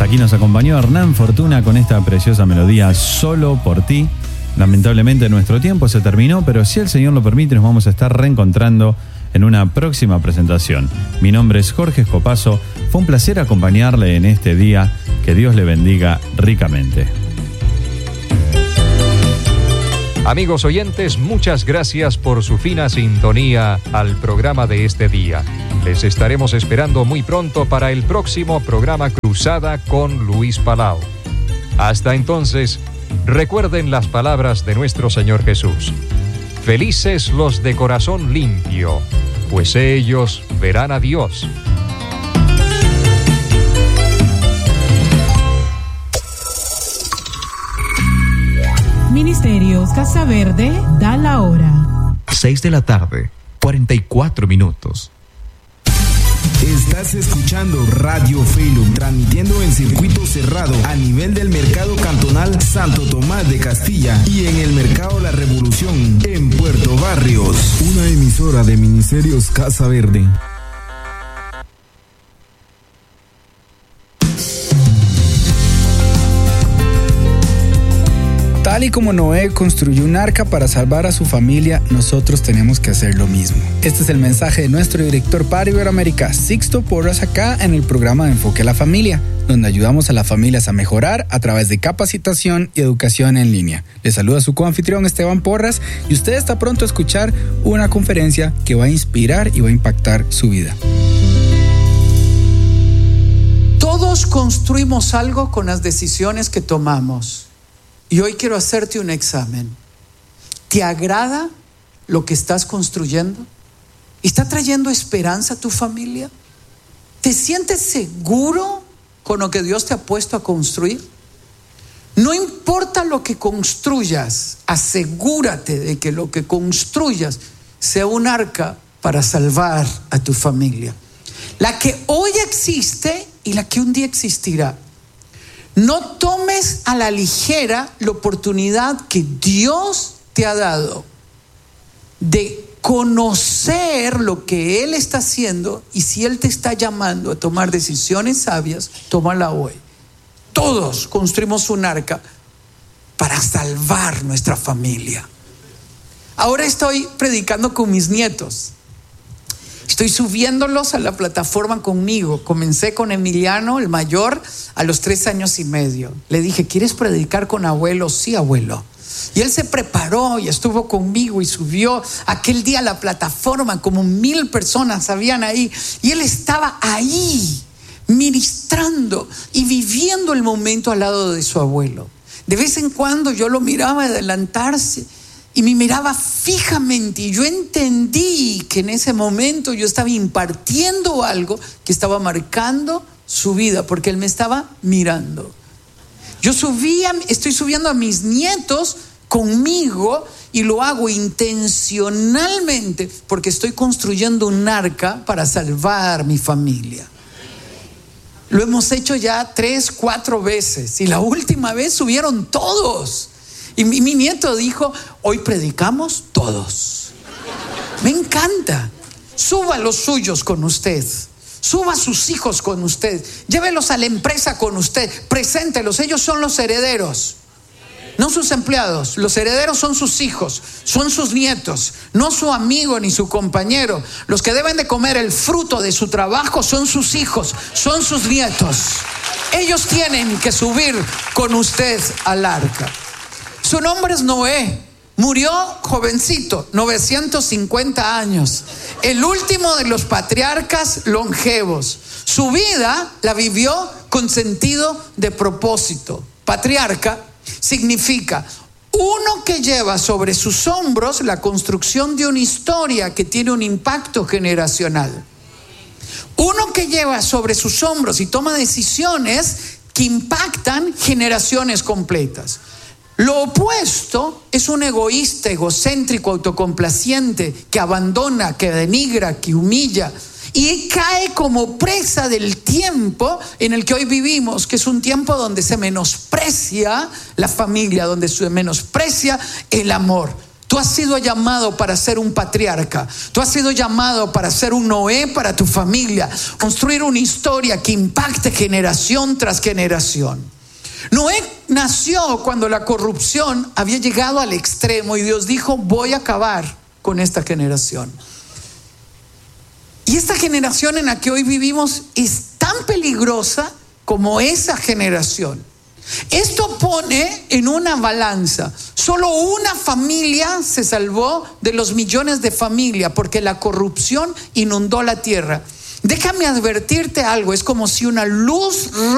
Aquí nos acompañó Hernán Fortuna con esta preciosa melodía Solo por ti. Lamentablemente nuestro tiempo se terminó, pero si el Señor lo permite nos vamos a estar reencontrando en una próxima presentación. Mi nombre es Jorge Escopazo. Fue un placer acompañarle en este día. Que Dios le bendiga ricamente. Amigos oyentes, muchas gracias por su fina sintonía al programa de este día. Les estaremos esperando muy pronto para el próximo programa Cruzada con Luis Palau. Hasta entonces, recuerden las palabras de nuestro Señor Jesús. Felices los de corazón limpio, pues ellos verán a Dios. Ministerios Casa Verde da la hora. 6 de la tarde, 44 minutos. Estás escuchando Radio Felum, transmitiendo en circuito cerrado a nivel del Mercado Cantonal Santo Tomás de Castilla y en el Mercado La Revolución en Puerto Barrios. Una emisora de Ministerios Casa Verde. Tal y como Noé construyó un arca para salvar a su familia, nosotros tenemos que hacer lo mismo. Este es el mensaje de nuestro director para Iberoamérica, Sixto Porras, acá en el programa de Enfoque a la Familia, donde ayudamos a las familias a mejorar a través de capacitación y educación en línea. Les saluda su coanfitrión Esteban Porras y usted está pronto a escuchar una conferencia que va a inspirar y va a impactar su vida. Todos construimos algo con las decisiones que tomamos. Y hoy quiero hacerte un examen. ¿Te agrada lo que estás construyendo? ¿Está trayendo esperanza a tu familia? ¿Te sientes seguro con lo que Dios te ha puesto a construir? No importa lo que construyas, asegúrate de que lo que construyas sea un arca para salvar a tu familia. La que hoy existe y la que un día existirá. No tomes a la ligera la oportunidad que Dios te ha dado de conocer lo que Él está haciendo, y si Él te está llamando a tomar decisiones sabias, tómala hoy. Todos construimos un arca para salvar nuestra familia. Ahora estoy predicando con mis nietos. Estoy subiéndolos a la plataforma conmigo. Comencé con Emiliano, el mayor, a los 3 años y medio. Le dije, ¿quieres predicar con abuelo? Sí, abuelo. Y él se preparó y estuvo conmigo y subió aquel día a la plataforma. Como 1,000 personas habían ahí. Y él estaba ahí, ministrando y viviendo el momento al lado de su abuelo. De vez en cuando yo lo miraba adelantarse y me miraba fijamente, y yo entendí que en ese momento yo estaba impartiendo algo que estaba marcando su vida, porque él me estaba mirando. Estoy subiendo a mis nietos conmigo, y lo hago intencionalmente porque estoy construyendo un arca para salvar mi familia. Lo hemos hecho ya 3, 4 veces, y la última vez subieron todos. Y mi nieto dijo, hoy predicamos todos. Me encanta. Suba a los suyos con usted. Suba a sus hijos con usted. Llévelos a la empresa con usted. Preséntelos. Ellos son los herederos, no sus empleados. Los herederos son sus hijos, son sus nietos, no su amigo ni su compañero. Los que deben de comer el fruto de su trabajo son sus hijos, son sus nietos. Ellos tienen que subir con usted al arca. Su nombre es Noé. Murió jovencito, 950 años. El último de los patriarcas longevos. Su vida la vivió con sentido de propósito. Patriarca significa uno que lleva sobre sus hombros la construcción de una historia que tiene un impacto generacional. Uno que lleva sobre sus hombros y toma decisiones que impactan generaciones completas. Lo opuesto es un egoísta, egocéntrico, autocomplaciente, que abandona, que denigra, que humilla y cae como presa del tiempo en el que hoy vivimos, que es un tiempo donde se menosprecia la familia, donde se menosprecia el amor. Tú has sido llamado para ser un patriarca. Tú has sido llamado para ser un Noé para tu familia. Construir una historia que impacte generación tras generación. Noé nació cuando la corrupción había llegado al extremo y Dios dijo: voy a acabar con esta generación. Y esta generación en la que hoy vivimos es tan peligrosa como esa generación. Esto pone en una balanza. Solo una familia se salvó de los millones de familias porque la corrupción inundó la tierra. Déjame advertirte algo, es como si una luz